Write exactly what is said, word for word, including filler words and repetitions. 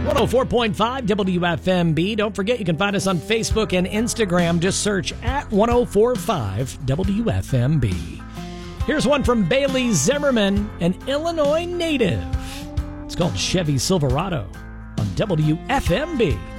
one oh four point five W F M B. Don't forget you can find us on Facebook and Instagram. Just search at one oh four point five W F M B. Here's one from Bailey Zimmerman, an Illinois native. It's called Chevy Silverado on W F M B.